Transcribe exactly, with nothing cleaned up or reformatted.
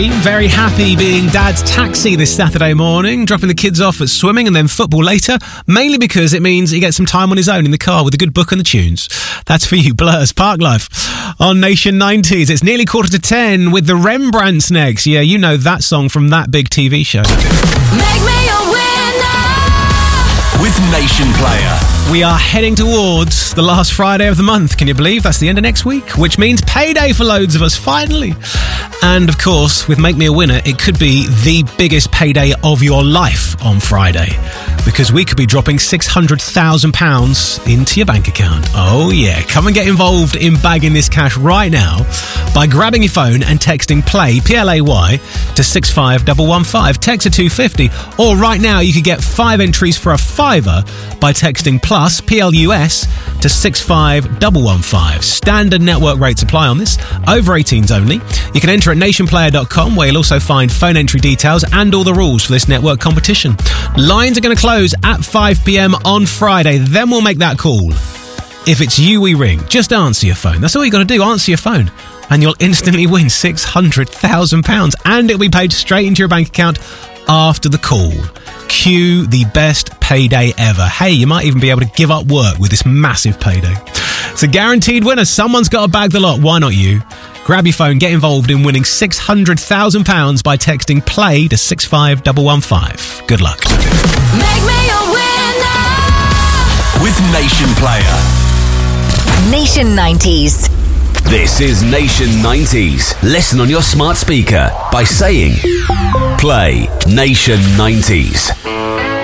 Very happy being Dad's taxi this Saturday morning, dropping the kids off at swimming and then football later, mainly because it means he gets some time on his own in the car with a good book and the tunes. That's for you, Blur's Park Life. On Nation nineties, it's nearly quarter to ten with the Rembrandts next. Yeah, you know that song from that big T V show. Make me a winner with Nation Player. We are heading towards the last Friday of the month. Can you believe that's the end of next week? Which means payday for loads of us, finally. And of course, with Make Me a Winner, it could be the biggest payday of your life on Friday, because we could be dropping six hundred thousand pounds into your bank account. Oh yeah, come and get involved in bagging this cash right now by grabbing your phone and texting PLAY, P L A Y, to six five one one five. Text to two fifty. Or right now, you could get five entries for a fiver by texting PLUS, P L U S, to six five one one five. Standard network rates apply on this. Over eighteens only. You can enter at nation player dot com, where you'll also find phone entry details and all the rules for this network competition. Lines are going to close at five p.m. on Friday. Then we'll make that call. If it's you we ring, just answer your phone. That's all you got to do. Answer your phone. And you'll instantly win six hundred thousand pounds. And it'll be paid straight into your bank account after the call. Cue the best payday ever. Hey, you might even be able to give up work with this massive payday. It's a guaranteed winner. Someone's got to bag the lot. Why not you? Grab your phone, get involved in winning six hundred thousand pounds by texting PLAY to six five one one five. Good luck. Make me a winner with Nation Player. Nation nineties. This is Nation nineties. Listen on your smart speaker by saying Play Nation nineties.